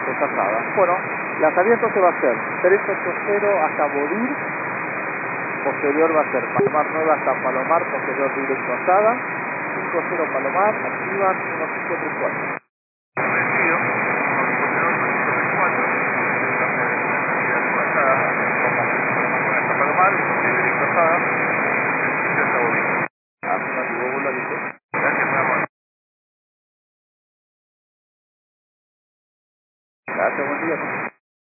Asada. Bueno, la salida entonces va a ser 380 hasta Bodir, posterior va a ser Palomar 9 hasta Palomar, posterior directo Asada, 50 Palomar, activan 1534.